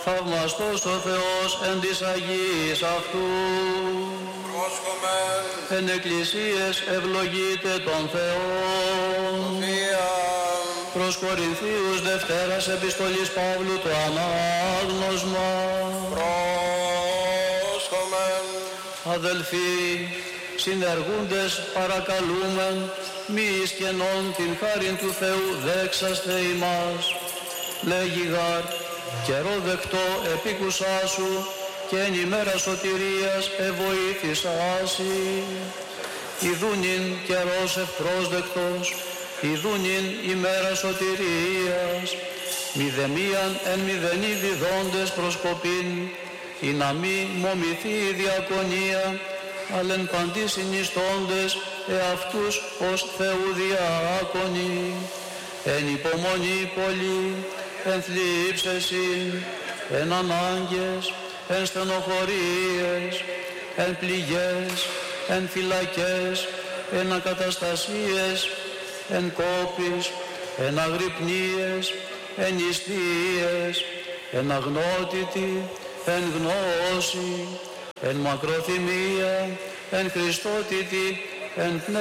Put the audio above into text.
Θαυμαστός ο Θεός εν της Αγίας αυτού. Πρόσχομεν. Εν εκκλησίες ευλογείτε τον Θεόν. Σοφία. Προς Κορινθίους Δευτέρας Επιστολής Παύλου το ανάγνωσμα. Πρόσχομεν. Αδελφοί, συνεργούντες παρακαλούμεν, μη εις κενών την χάριν του Θεού δέξαστε ημάς. Λέγει γάρ, καιρό δεκτό επίκουσά σου και εν ημέρα σωτηρίας εβοήθησάσι. Ιδούνην καιρός ευπρόσδεκτος, ιδούνην ημέρα σωτηρίας, μηδεμίαν εν μηδενή διδόντες προσκοπήν, ή να μη μομηθεί η διακονία, αλλά εν παντή συνιστώντες εαυτούς ως Θεού διάκονοι, εν υπομονή πολύ, εν θλίψεσιν, εν ανάγκες, εν στενοχωρίες, εν πληγές, εν φυλακές, εν ακαταστασίες, εν κόπης, εν αγρυπνίες, εν νηστείες, εν αγνότητη, εν γνώση, εν μακροθυμία, εν χριστότητη, εν πνεύμα.